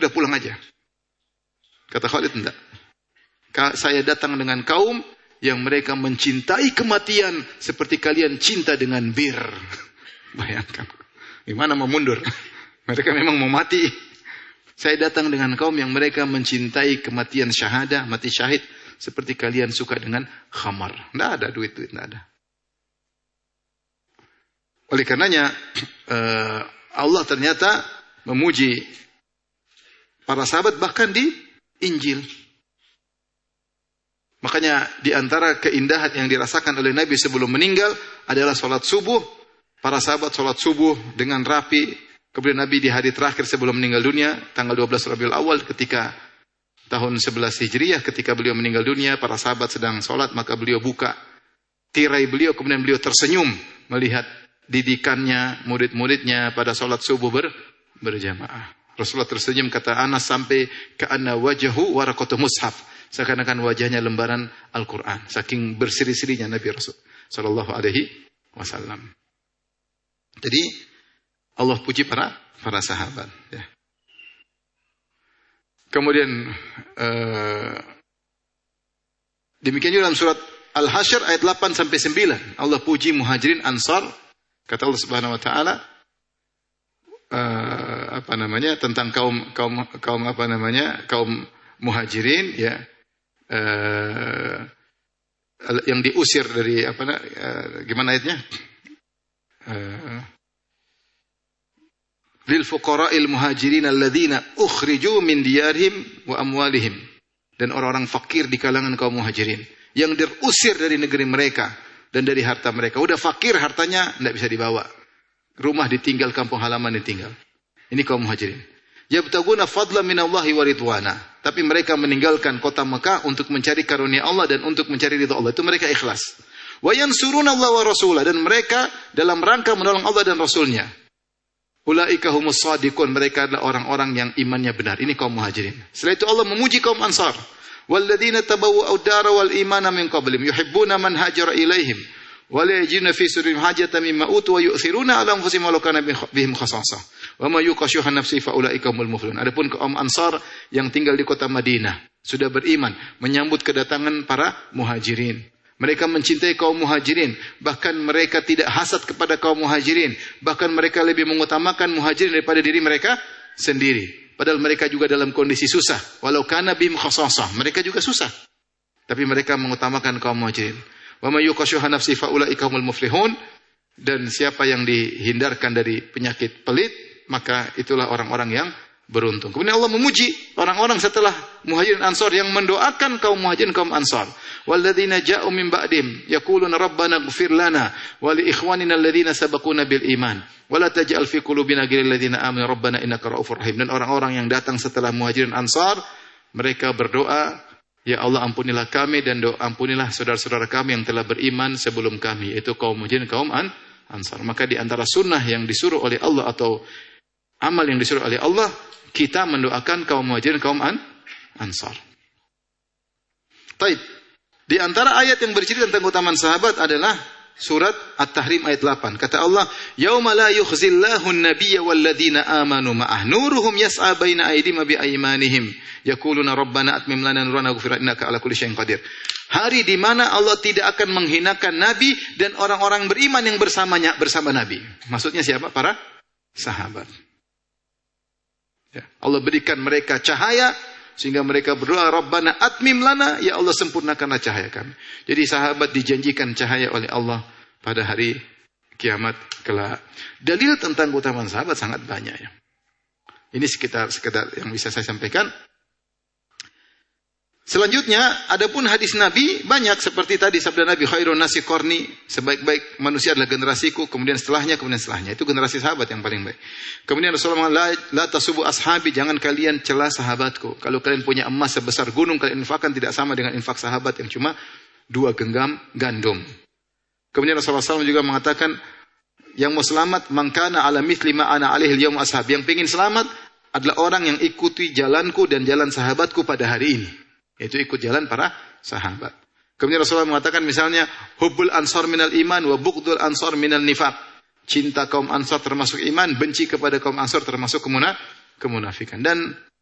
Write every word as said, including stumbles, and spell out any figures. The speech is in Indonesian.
udah pulang aja. Kata Khalid, enggak. Saya datang dengan kaum yang mereka mencintai kematian seperti kalian cinta dengan bir. Bayangkan. Gimana mau mundur? Mereka memang mau mati. Saya datang dengan kaum yang mereka mencintai kematian syahadah, mati syahid, seperti kalian suka dengan khamar. Tidak ada duit-duit, tidak ada. Oleh karenanya, Allah ternyata memuji para sahabat bahkan di Injil. Makanya di antara keindahan yang dirasakan oleh Nabi sebelum meninggal adalah sholat subuh. Para sahabat sholat subuh dengan rapi. Kemudian Nabi di hari terakhir sebelum meninggal dunia, tanggal dua belas Rabiul Awal ketika tahun sebelas Hijriah, ketika beliau meninggal dunia, para sahabat sedang sholat, maka beliau buka tirai beliau, kemudian beliau tersenyum melihat didikannya, murid-muridnya pada sholat subuh ber, berjamaah. Rasulullah tersenyum, kata Anas, sampai ka'anna wajahu warakatu mushaf. Seakan-akan wajahnya lembaran Al-Quran. Saking berseri-serinya Nabi Rasul sallallahu alaihi wasallam. Jadi Allah puji para para sahabat. Ya. Kemudian uh, demikian juga dalam surat Al-Hasyr ayat delapan sampai sembilan. Allah puji Muhajirin Ansar. Kata Allah Subhanahu wa taala uh, apa namanya tentang kaum kaum kaum apa namanya kaum Muhajirin, ya, uh, yang diusir dari apa uh, gimana ayatnya? Uh, Lil fuqara'il muhajirin alladzina ukhriju min diyarihim wa amwalihim. Dan orang-orang fakir di kalangan kaum Muhajirin yang diusir dari negeri mereka dan dari harta mereka. Udah fakir, hartanya tidak bisa dibawa. Rumah ditinggal, kampung halaman ditinggal. Ini kaum Muhajirin. Yabtaguna fadla minallahi wa ridwana. Tapi mereka meninggalkan kota Mekah untuk mencari karunia Allah dan untuk mencari ridha Allah. Itu mereka ikhlas. Wa yansuruna Allah wa rasulah. Dan mereka dalam rangka menolong Allah dan Rasulnya. Ulaika humus shadiqun. Mereka adalah orang-orang yang imannya benar. Ini kaum Muhajirin. Setelah itu Allah memuji kaum Ansar. Walladzina tabawwa'u ad-dara wal imana min qablihim yuhibbuna man hajara ilaihim wa la yajiduna fi sudurihim hajatan mimma utu wa yu'thiruna 'ala anfusihim walau kana bihim khassasah. Wa may yuqashuha nafsi fa ulaika humul muflihun. Adapun kaum Ansar yang tinggal di kota Madinah sudah beriman menyambut kedatangan para Muhajirin. Mereka mencintai kaum Muhajirin, bahkan mereka tidak hasad kepada kaum Muhajirin, bahkan mereka lebih mengutamakan Muhajirin daripada diri mereka sendiri. Padahal mereka juga dalam kondisi susah. Walau kana bihim khassasah, mereka juga susah. Tapi mereka mengutamakan kaum Muhajirin. Wa may yuqashuha nafsi fa ulaika humul muflihun. Dan siapa yang dihindarkan dari penyakit pelit, maka itulah orang-orang yang beruntung. Kemudian Allah memuji orang-orang setelah Muhajirin Ansar yang mendoakan kaum Muhajirin kaum Ansar. Walladzina ja'u min ba'dim yaquluna rabbana ighfir lana wa li ikhwanina alladzina sabaquna bil iman wa la taj'al fi qulubina ghillal ladzina amanu rabbana innaka ra'ufur rahim. Dan orang-orang yang datang setelah Muhajirin Ansar, mereka berdoa, ya Allah ampunilah kami dan doa ampunilah saudara-saudara kami yang telah beriman sebelum kami, yaitu kaum Muhajirin kaum an Ansar. Maka di antara sunnah yang disuruh oleh Allah atau amal yang disuruh oleh Allah, kita mendoakan kaum Muhajirin kaum an Ansar. Taib. Di antara ayat yang bercerita tentang keutamaan sahabat adalah surat At-Tahrim ayat delapan. Kata Allah, "Yauma la yukhzillahu an-nabiyya walladzina amanu ma'ah nuruhum yas'a baina aydihim bi aymanihim yaquluna rabbana atmim lana nurana waghfir innaka 'ala kulli syai'in qadir." Hari di mana Allah tidak akan menghinakan nabi dan orang-orang beriman yang bersamanya bersama nabi. Maksudnya siapa? Para sahabat. Ya, Allah berikan mereka cahaya sehingga mereka berdoa, Rabbana atmim lana, ya Allah sempurnakanlah cahaya kami. Jadi sahabat dijanjikan cahaya oleh Allah pada hari kiamat kelak. Dalil tentang keutamaan sahabat sangat banyak ya. Ini sekitar sekedar yang bisa saya sampaikan. Selanjutnya, adapun hadis Nabi banyak seperti tadi sabda Nabi, khairun nasi qarni, sebaik-baik manusia adalah generasiku, kemudian setelahnya, kemudian setelahnya. Itu generasi sahabat yang paling baik. Kemudian Rasulullah mengatakan, la, la tasubu ashabi, jangan kalian cela sahabatku. Kalau kalian punya emas sebesar gunung, kalian infakkan tidak sama dengan infak sahabat yang cuma dua genggam gandum. Kemudian Rasulullah shallallahu alaihi wasallam juga mengatakan, yang mau selamat, mangkana ala mithli ma ana alaihi al-yawm ashab. Yang ingin selamat adalah orang yang ikuti jalanku dan jalan sahabatku pada hari ini. Itu ikut jalan para sahabat. Kemudian Rasulullah mengatakan misalnya, hubbul ansar minal iman wa bughdul ansar minal nifaq. Cinta kaum ansar termasuk iman, benci kepada kaum ansar termasuk kemuna, kemunafikan. Dan